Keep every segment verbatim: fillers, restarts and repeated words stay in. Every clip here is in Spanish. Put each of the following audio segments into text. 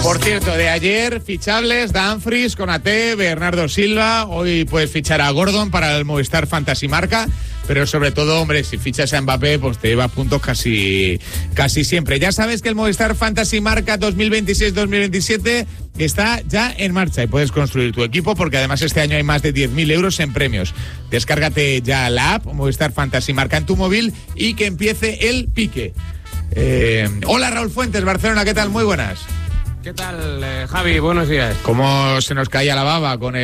Por cierto, de ayer, fichables, Dumfries, Konaté, Bernardo Silva. Hoy puedes fichar a Gordon para el Movistar Fantasy Marca. Pero sobre todo, hombre, si fichas a Mbappé, pues te lleva puntos casi, casi siempre. Ya sabes que el Movistar Fantasy Marca dos mil veintiséis dos mil veintisiete está ya en marcha y puedes construir tu equipo porque además este año hay más de diez mil euros en premios. Descárgate ya la app Movistar Fantasy Marca en tu móvil y que empiece el pique. Eh, hola Raúl Fuentes, Barcelona, ¿qué tal? Muy buenas. ¿Qué tal, eh, Javi? Buenos días. Cómo se nos caía la baba con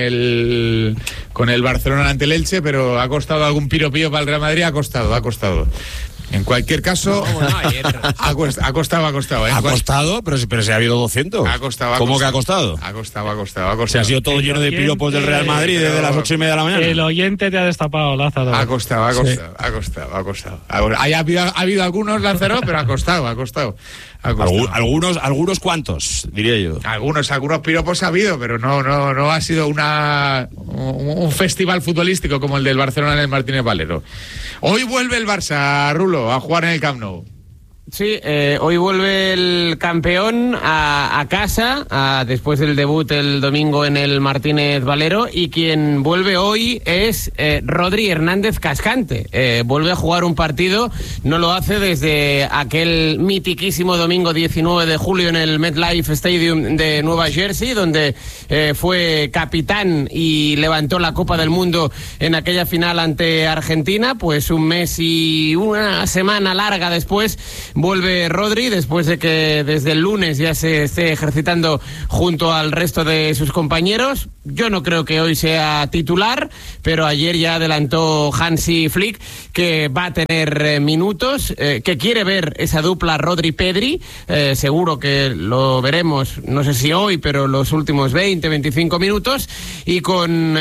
el con el Barcelona ante el Elche, pero ha costado algún piropío para el Real Madrid, ha costado, ha costado. En cualquier caso, no, bueno, ayer... ha, costado, ha costado, ha costado. ¿eh? Ha costado, pero, pero se ha habido doscientos. Ha costado, ha ¿Cómo costado. que ha costado? Ha costado, ha costado, ha costado. Se ha sido todo el lleno oyente, de piropos del Real Madrid desde las ocho y media de la mañana. El oyente te ha destapado, Lázaro. Ha costado, ha costado, sí. ha costado, ha costado. Ha, ha, habido, ha habido algunos, Lázaro, pero ha costado, ha costado. Algun, algunos, algunos cuantos, diría yo. Algunos, algunos piropos ha habido, pero no, no, no ha sido una un, un festival futbolístico como el del Barcelona en el Martínez Valero. Hoy vuelve el Barça, Rulo, a jugar en el Camp Nou. Sí, eh, hoy vuelve el campeón a, a casa, a, después del debut el domingo en el Martínez Valero, y quien vuelve hoy es eh, Rodri Hernández Cascante. Eh, vuelve a jugar un partido, no lo hace desde aquel mitiquísimo domingo diecinueve de julio en el MetLife Stadium de Nueva Jersey, donde eh, fue capitán y levantó la Copa del Mundo en aquella final ante Argentina. Pues un mes y una semana larga después vuelve Rodri, después de que desde el lunes ya se esté ejercitando junto al resto de sus compañeros. Yo no creo que hoy sea titular, pero ayer ya adelantó Hansi Flick que va a tener eh, minutos, eh, que quiere ver esa dupla Rodri-Pedri. Eh, seguro que lo veremos, no sé si hoy, pero los últimos veinte, veinticinco minutos, y con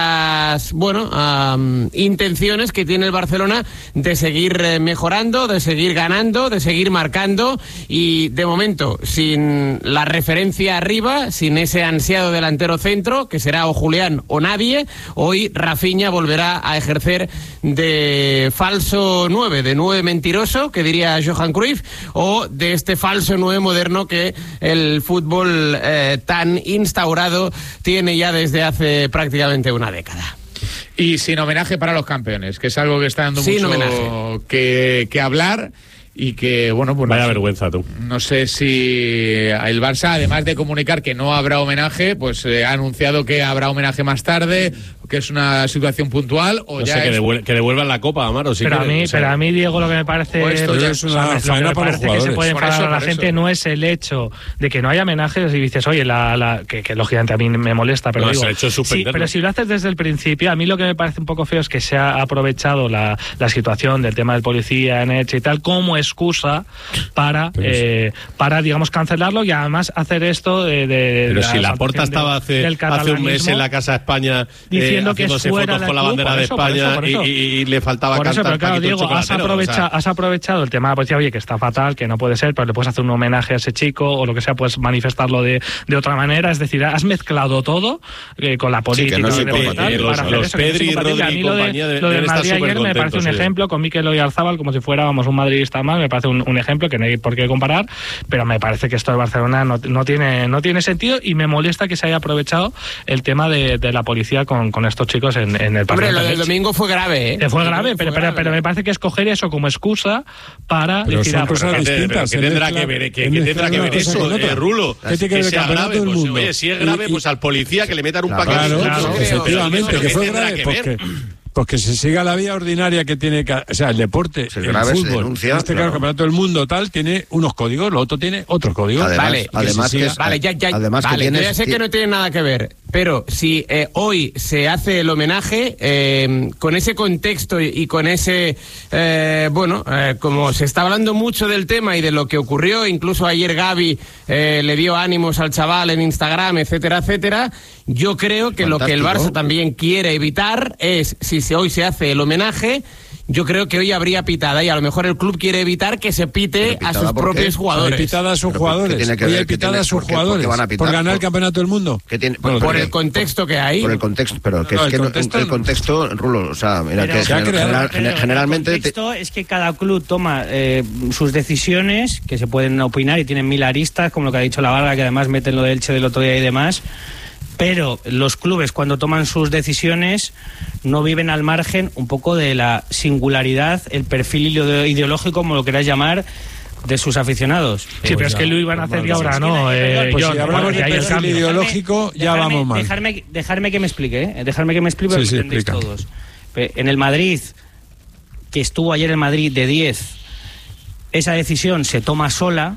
esas, bueno, um, intenciones que tiene el Barcelona de seguir eh, mejorando, de seguir ganando, de seguir marcando, y de momento sin la referencia arriba, sin ese ansiado delantero centro, que será o Julián o nadie. Hoy Rafinha volverá a ejercer de falso nueve, de nueve mentiroso, que diría Johan Cruyff, o de este falso nueve moderno que el fútbol eh, tan instaurado tiene ya desde hace prácticamente una década. Y sin homenaje para los campeones, que es algo que está dando sin mucho que, que hablar. Y que, bueno, pues... Vaya no, vergüenza, tú. No sé si el Barça, además de comunicar que no habrá homenaje, pues eh, ha anunciado que habrá homenaje más tarde, que es una situación puntual, o no ya sé, es... que, devuel- que devuelvan la copa, Amaro. Si pero, quieren, a mí, o sea, pero a mí, Diego, lo que me parece... Pues esto ya es una lo que faena me para parece los que se puede Por enfadar eso, a la por gente eso. no es el hecho de que no haya homenajes y dices, oye, la, la, que, que lógicamente a mí me molesta, pero No, digo... ese hecho es sí, suspenderlo. pero si lo haces desde el principio, a mí lo que me parece un poco feo es que se ha aprovechado la, la situación del tema del policía en Elche y tal como excusa para... Eh, para, digamos, cancelarlo y además hacer esto de... de pero de si Laporta estaba hace, hace un mes en la Casa España diciendo eh, que es haciéndose fuera fotos con la club, bandera por de eso, por España eso, por eso. Y, y, y le faltaba por cantar eso, pero claro, Paquito el Diego, has chocolatero, aprovechado, o sea. has aprovechado el tema de la policía, oye, que está fatal, que no puede ser, pero le puedes hacer un homenaje a ese chico o lo que sea, puedes manifestarlo de, de otra manera, es decir, has mezclado todo eh, con la política. Sí, que no y es tal, incompatible. para Los- hacer los eso, que no es Pedri, incompatible. Rodri A mí y lo de, compañía de- lo del deben estar Madrid ayer me parece supercontentos, un sí. ejemplo, con Mikel Oyarzábal, como si fuera, vamos, un madridista más, me parece un, un ejemplo que no hay por qué comparar, pero me parece que esto de Barcelona no, no tiene no tiene sentido y me molesta que se haya aprovechado el tema de, de la policía con, con estos chicos en, en el partido. Hombre, lo del domingo fue grave, ¿eh? Que fue grave, Fue pero, grave. pero, pero me parece que escoger eso como excusa para Pero decir, son ah, pues, cosas ¿Qué te- distintas, ¿Qué se tendrá mezcla- que ver, que, se que mezcla tendrá que una ver cosa eso, con otra. eh, Rulo? ¿Qué tiene que ver el sea campeonato grave, del pues, mundo? oye, si es grave, Y- y- pues al policía que le metan un Claro, paquete. Claro, Claro, pues, sí, efectivamente, pero que ¿qué fue tendrá grave que porque, ver? porque se siga la vía ordinaria que tiene, que- o sea, el deporte, Si es el grave, se fútbol, denuncia, en este caso, claro. el campeonato del mundo tal, tiene unos códigos, lo otro tiene otro código. Además, Vale, además que que, se es- siga. Vale, ya, ya, además vale, que tienes, yo ya sé que no tiene nada que ver, pero si eh, hoy se hace el homenaje eh, con ese contexto y, y con ese, eh, bueno, eh, como se está hablando mucho del tema y de lo que ocurrió, incluso ayer Gavi eh, le dio ánimos al chaval en Instagram, etcétera, etcétera, yo creo que lo que el Fantástico. Barça también quiere evitar es, si se, hoy se hace el homenaje, yo creo que hoy habría pitada y a lo mejor el club quiere evitar que se pite a sus propios jugadores. Hay pitada a sus jugadores. Hoy hay pitada a sus jugadores. ¿Por ganar el campeonato del mundo? Tiene, por, por el contexto que hay. Por el contexto, pero que no, es que el no, contexto, el contexto, Rulo, o sea, mira, pero, que general, general, pero, generalmente... El contexto te... es que cada club toma eh, sus decisiones, que se pueden opinar y tienen mil aristas, como lo que ha dicho la Varga, que además meten lo del Elche del otro día y demás. Pero los clubes, cuando toman sus decisiones, no viven al margen un poco de la singularidad, el perfil ideológico, como lo queráis llamar, de sus aficionados. Sí, pues pero es que lo iban a hacer y ahora no. Eh, pues si hablamos de perfil ideológico, dejarme, ya vamos mal. Dejarme, dejarme que me explique, ¿eh? Dejarme que me explique, porque sí, sí, me entendéis explica. todos. En el Madrid, que estuvo ayer en Madrid de diez, esa decisión se toma sola.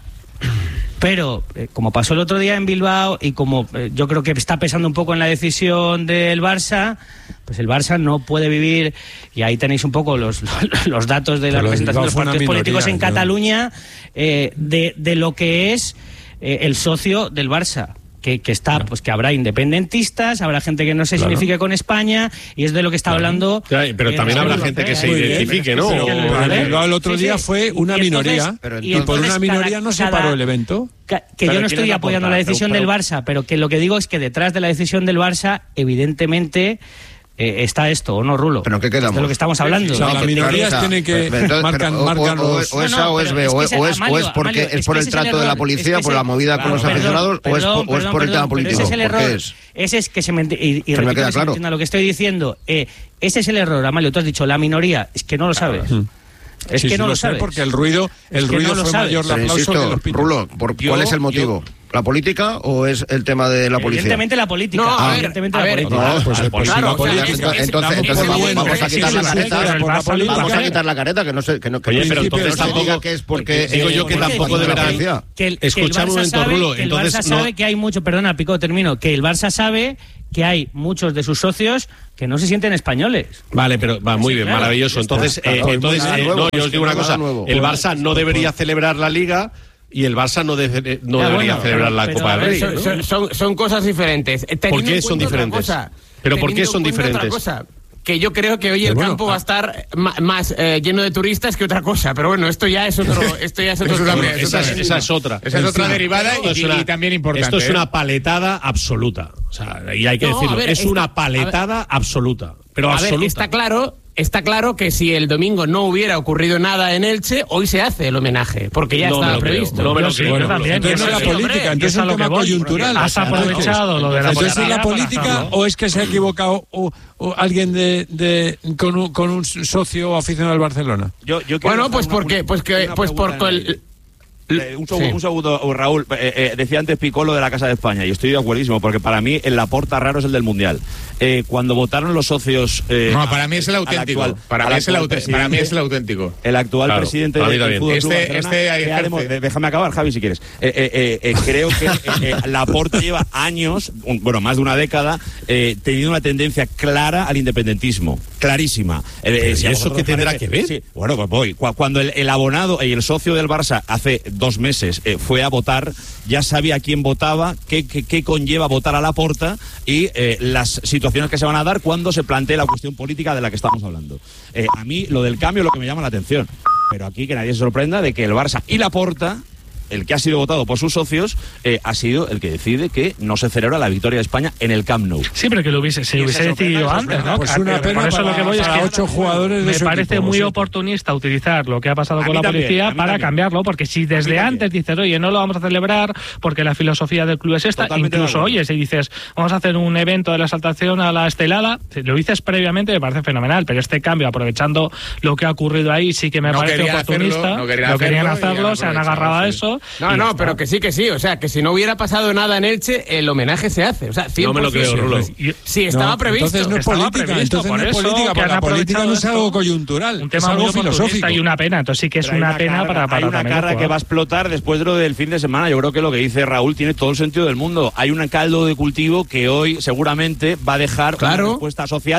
Pero, eh, como pasó el otro día en Bilbao y como eh, yo creo que está pesando un poco en la decisión del Barça, pues el Barça no puede vivir, y ahí tenéis un poco los, los, los datos de la Pero representación de los partidos minoría, políticos en ¿no? Cataluña, eh, de, de lo que es eh, el socio del Barça. Que, que está, pues que habrá independentistas, habrá gente que no se claro. signifique con España, y es de lo que está claro. hablando. Claro, pero eh, también habrá europea, gente que ¿eh? se identifique, ¿no? Pero, pero ¿vale? el Bilbao el otro Sí, sí. día fue una Y entonces- minoría, pero y por entonces una minoría cada- no se cada- paró el evento. Que, que Pero yo no estoy ¿quién apoyando aporta? la decisión Pero- del Barça, pero que lo que digo es que detrás de la decisión del Barça, evidentemente, eh, está esto, ¿o no, Rulo? ¿Pero qué quedamos? Es de lo que estamos hablando. O sea, las minorías tienen que marcar marcar o, o, los... o esa No, no, o es pero B, es o que es, ese- o es, o es Amalio, porque Amalio, es por es el que ese es trato el de la error, policía, es que por la ese- movida con los Perdón, aficionados, o es perdón, por, o es perdón, por el tema perdón, político. pero ese es el ¿Por qué error. es? Ese es que se me ent- y, y Que me repito queda que se claro. entienda lo que estoy diciendo. Eh, ese es el error, Amalio. Tú has dicho la minoría, es que no lo sabes. Es Sí, que sí no lo sé, sabes. porque el ruido, el Es que ruido no lo fue sabes. mayor el Pero aplauso que insisto, los pitos. Rulo, ¿por, Yo- ¿cuál es el motivo? ¿La política o es el tema de la policía? Evidentemente la política. No, a ver, evidentemente a la ver, política. No, pues, pues, pues claro, si la o sea, política... es- entonces, es- entonces, es- entonces es- vamos, es- vamos a es- quitar la es- careta. es- por la política. Vamos a quitar la careta, que no sé, que no, que Oye, en pero principio entonces no se tampoco- diga que es porque digo yo que eh, tampoco porque deberán- la policía. Que el, que el Escucha un Barça momento, sabe, Rulo, que el entonces Barça no- sabe que hay mucho, perdona, Pico, termino, que el Barça sabe que hay muchos de sus socios que no se sienten españoles. Vale, pero va muy Sí, bien, claro. maravilloso. Entonces, está, eh, claro. entonces Nada eh, nuevo, no, es yo os que digo una nada cosa, nuevo. el Barça no debería celebrar la Liga y el Barça no, debe- no Ya, debería bueno, celebrar pero- la pero Copa a del ver, Rey. Son, ¿no? son- son- son cosas diferentes. Eh, teniendo ¿Por qué en son cuenta otra diferentes? cosa, ¿Pero por qué teniendo son en cuenta otra diferentes? cosa, que yo creo que hoy el Pero bueno, campo va a ah. estar ma- más eh, lleno de turistas que otra cosa. Pero bueno, esto ya es otro, esto ya es otro Eso tema. también, eso Esa es, también. esa es otra. Esa es otra derivada Esto es y, una- y también importante. Esto es ¿eh? una paletada absoluta. O sea, y hay que No, decirlo. a ver, es está- una paletada absoluta. Pero A absoluta. ver, está claro, está claro que si el domingo no hubiera ocurrido nada en Elche, hoy se hace el homenaje, porque ya No me estaba lo creo, previsto. no me lo Yo sí, creo. yo Bueno, también. Entonces yo no es sí, la hombre, política, y entonces es a es lo un que tema voy. coyuntural. Has aprovechado lo de la Entonces es política la para política hacerlo. o es que se ha equivocado o, o alguien de, de con, un, con un socio o aficionado al Barcelona. Yo, yo quiero Bueno, dejar pues una- porque, pues que, una pues pregunta por en el el, aire. Eh, un, segundo, Sí. un segundo, Raúl. Eh, eh, decía antes Piccolo de la Casa de España, y estoy de acuerdísimo, porque para mí el Laporta raro es el del Mundial. Eh, cuando votaron los socios. Eh, No, para mí es el al auténtico. actual- para, al mí es el actual aute- para mí es el presidente, auténtico. El actual Claro, presidente para mí del también. Fútbol Club Este- Barcelona, este ahí que ha demo- ejerce. déjame acabar, Javi, si quieres. Eh, eh, eh, eh, creo que eh, eh, Laporta lleva años, un- bueno, más de una década, eh, teniendo una tendencia clara al independentismo. Clarísima. Eh, eh, ¿Y si a eso vosotros qué tendrá parece- que ver? Sí, bueno, pues voy. Cu- Cuando el, el abonado y el socio del Barça hace dos meses eh, fue a votar, ya sabía quién votaba, qué, qué, qué conlleva votar a Laporta y eh, las situaciones que se van a dar cuando se plantee la cuestión política de la que estamos hablando. Eh, a mí lo del cambio es lo que me llama la atención. Pero aquí que nadie se sorprenda de que el Barça y Laporta, el que ha sido votado por sus socios, eh, ha sido el que decide que no se celebra la victoria de España en el Camp Nou. Sí, pero que lo hubiese, se Y hubiese esa sorpresa, decidido esa antes, sorpresa. ¿no? Pues Claro, una pero pena por eso para, lo que voy es para que ocho jugadores de me su parece equipo, muy sí. oportunista utilizar lo que ha pasado A con mí la también, policía a mí para también. cambiarlo, porque si desde también. antes dices, oye, no lo vamos a celebrar porque la filosofía del club es esta, Totalmente de incluso, acuerdo. oye, si dices, vamos a hacer un evento de la exaltación a la estelada, si lo dices previamente me parece fenomenal, pero este cambio, aprovechando lo que ha ocurrido ahí, sí que me No parece querían oportunista. hacerlo, no querían lo querían hacerlo y hacerlo, han se han aprovechado, agarrado a sí. eso. No, y ya no, está. pero que sí, que sí. O sea, que si no hubiera pasado nada en Elche, el homenaje se hace. O sea, No me lo creo, cien por Rulo. ciento. Sí, estaba No, previsto. Entonces no es Estaba política, previsto, entonces por no es eso, política, que porque han la política no es aprovechado algo esto. coyuntural, Un es tema algo muy oportunista filosófico. y una pena, entonces sí que es Pero hay una pena carga- para, para Hay una también carga jugar. que va a explotar después de lo del fin de semana. Yo creo que lo que dice Raúl tiene todo el sentido del mundo. Hay un caldo de cultivo que hoy seguramente va a dejar Claro. una respuesta social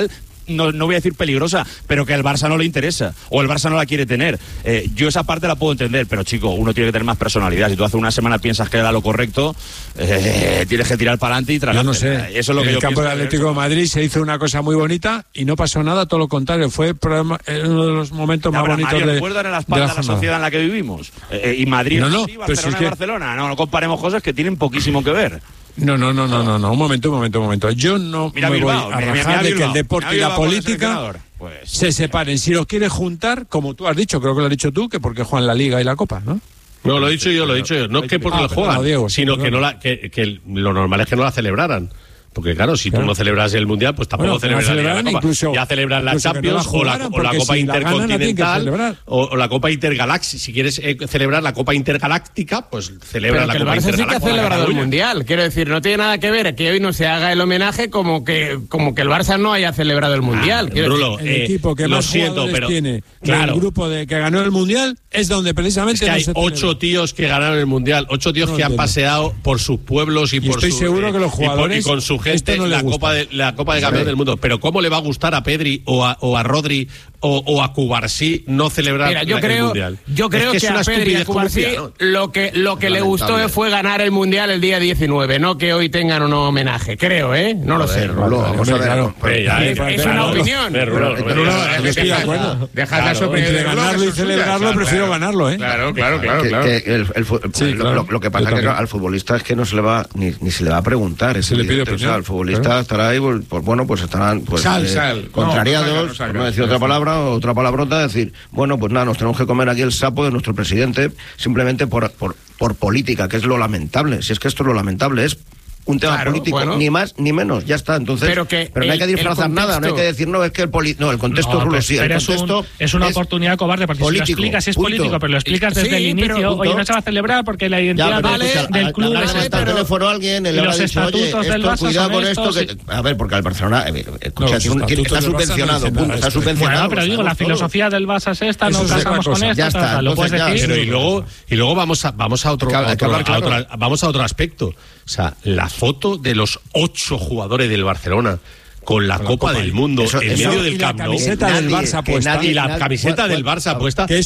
no, no voy a decir peligrosa, pero que al Barça no le interesa, o el Barça no la quiere tener. Eh, yo esa parte la puedo entender, pero chico, uno tiene que tener más personalidad. Si tú hace una semana piensas que era lo correcto, eh, tienes que tirar para adelante y tragar. Yo no sé. Eso es lo en que el yo campo del Atlético de Madrid se hizo una cosa muy bonita y no pasó nada, todo lo contrario. Fue uno de los momentos más bonitos Mario, de, ¿recuerdan en la espalda de la, la sociedad en la que vivimos? Eh, y Madrid, no, no, Madrid Barcelona, si es que... Barcelona. No, no comparemos cosas que tienen poquísimo que ver. No, no, no, no, no, no, un momento, un momento, un momento. Yo no mira me Bilbao, voy a mira, rajar mira de Bilbao, que el deporte y la política pues, se separen. Si los quieres juntar, como tú has dicho, creo que lo has dicho tú, que porque juegan la Liga y la Copa, ¿no? No, lo he dicho yo, lo he dicho yo. No es que porque ah, lo juegan, no, Diego, sino sí, que, no la, que, que lo normal es que no la celebraran. Porque claro, si claro. tú no celebras el Mundial, pues tampoco bueno, celebras la Liga de la Copa. Incluso, ya celebras la Champions no la jugaran, o la, o la Copa si Intercontinental la ganan, o, o la Copa Intergaláctica. Si quieres eh, celebrar la Copa Intergaláctica, pues celebra Pero la que Copa el Barça Intergaláctica. sí que ha celebrado el Mundial. Quiero decir, no tiene nada que ver que hoy no se haga el homenaje como que como que el Barça no haya celebrado el Mundial. Ah, Bruno, el eh, equipo que lo más siento, jugadores pero tiene claro. el grupo de que ganó el Mundial es donde precisamente es que no hay se ocho celebra. tíos que ganaron el Mundial, ocho tíos no que han entiendo. paseado por sus pueblos y, y por estoy su, seguro eh, que los jugadores y, por, y con su gente no la gusta. Copa de la Copa de Campeón del Mundo. Pero ¿cómo le va a gustar a Pedri o a, o a Rodri o, o a Cubarsí no celebrar Mira, yo la, creo, el Mundial? Yo creo es que, que es a Pedri y a estupidez Cubarsí comercial, ¿no? lo que, lo que le gustó fue ganar el Mundial el día diecinueve, no que hoy tengan un homenaje, creo, ¿eh? No lo sé. Rulo, vamos a ver. Claro. Eh, ya, Es, eh, es claro, una opinión. eh, Rulo, Pero, Rulo, Rulo, Rulo, yo estoy de acuerdo. Deja la Claro, opinión entre de Rulo, ganarlo que y son suyas, celebrarlo, claro, prefiero claro. ganarlo, ¿eh? Claro, claro, claro. que, claro. que el, el, Sí, lo, claro. lo, lo que pasa Yo es que también. al futbolista es que no se le va ni, ni se le va a preguntar, es Se le pide evidente. O sea, opinión, el futbolista claro. estará ahí, pues, pues bueno, pues estarán pues, Sal, eh, sal. contrariados, No, no salga, no por salga. no decir otra palabra, otra palabrota, decir, bueno, pues nada, nos tenemos que comer aquí el sapo de nuestro presidente simplemente por, por, por política, que es lo lamentable. Si es que esto es lo lamentable, es un tema Claro, político, bueno. ni más ni menos, ya está. Entonces, Pero que no hay el- que disfrazar el nada, no hay contexto- que decir, no, es que el poli no, el contexto No, Rulo, pero- sí, el pero es, contexto un- es una oportunidad cobarde, porque político, si lo explicas es punto. político, pero lo explicas Sí, desde el pero inicio, punto. oye, no se va a celebrar porque la identidad pero del- escucha, del a- club le habrá es levantado esta. el teléfono a alguien, le Y habrá los dicho, oye, estatutos del esto, Barça cuidado son con esto. estos, Que, sí. a ver, porque al Barcelona, eh, escucha, los tiene un- tiene- está estatutos del Barça no subvencionado, dicen punto, nada está de esto. subvencionado. Bueno, pero lo digo, la sabemos todos. filosofía del Barça es esta, Eso no es otra casamos con cosa. esto, Ya está, tal, lo puedes entonces ya, decir. Pero y luego, y luego vamos a vamos a otro, Hay que hablar- a otro, hay que hablar a claro. otro- vamos a otro aspecto. O sea, la foto de los ocho jugadores del Barcelona con la, Con la Copa, Copa del y- Mundo eso- en eso- medio y del la Camp Nou camiseta del Nadie- Barça que puesta. nadie- y la nadie- camiseta bueno, del Barça puesta. Que es